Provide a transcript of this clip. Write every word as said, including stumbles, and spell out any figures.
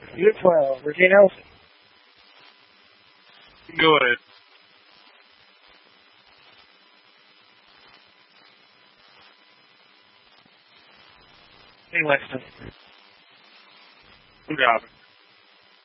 You at twelve. Ricky Nelson. Go ahead. Hey, Weston. Who got it?